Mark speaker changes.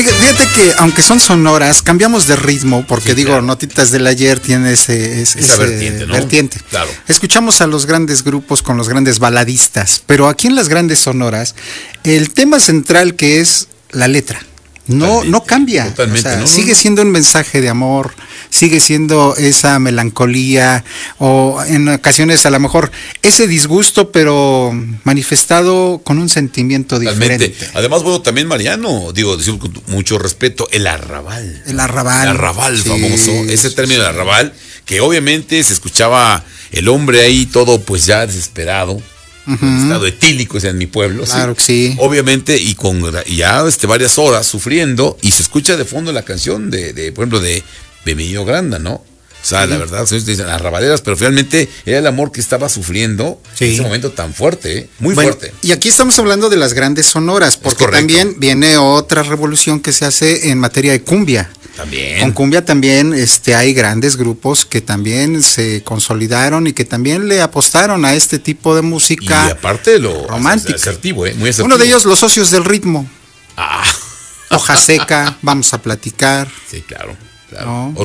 Speaker 1: Fíjate que aunque son sonoras, cambiamos de ritmo, porque
Speaker 2: Sí,
Speaker 1: digo,
Speaker 2: claro.
Speaker 1: Notitas del Ayer tiene esa
Speaker 2: vertiente, ¿no?
Speaker 1: vertiente.
Speaker 2: Claro.
Speaker 1: Escuchamos a los grandes grupos con los grandes baladistas, pero aquí en las grandes sonoras, el tema central que es la letra. No cambia.
Speaker 2: Totalmente,
Speaker 1: O sea,
Speaker 2: ¿no?
Speaker 1: sigue siendo un mensaje de amor, sigue siendo esa melancolía, o en ocasiones a lo mejor ese disgusto, pero manifestado con un sentimiento
Speaker 2: Totalmente.
Speaker 1: diferente.
Speaker 2: Además, bueno, también Mariano, digo, decimos con mucho respeto, el arrabal.
Speaker 1: El arrabal.
Speaker 2: El arrabal
Speaker 1: Sí,
Speaker 2: famoso, ese
Speaker 1: sí,
Speaker 2: término
Speaker 1: sí.
Speaker 2: del arrabal, que obviamente se escuchaba el hombre ahí todo pues ya desesperado, en estado etílico, o sea, en mi pueblo.
Speaker 1: Claro que sí.
Speaker 2: Obviamente, y con ya varias horas sufriendo, y se escucha de fondo la canción de por ejemplo, de Bienvenido Granda, ¿no? O sea, la verdad, se dicen arrabaleras, pero realmente era el amor que estaba sufriendo en ese momento tan fuerte, muy
Speaker 1: Bueno,
Speaker 2: fuerte.
Speaker 1: y aquí estamos hablando de las grandes sonoras, porque
Speaker 2: correcto.
Speaker 1: también viene otra revolución que se hace en materia de cumbia.
Speaker 2: También.
Speaker 1: Con cumbia también hay grandes grupos que también se consolidaron y que también le apostaron a este tipo de música.
Speaker 2: Y aparte de lo
Speaker 1: romántica.
Speaker 2: asertivo, muy asertivo.
Speaker 1: Uno de ellos, Los Socios del Ritmo.
Speaker 2: Ah,
Speaker 1: Hoja Seca, Vamos a Platicar.
Speaker 2: sí, claro.
Speaker 1: ¿No?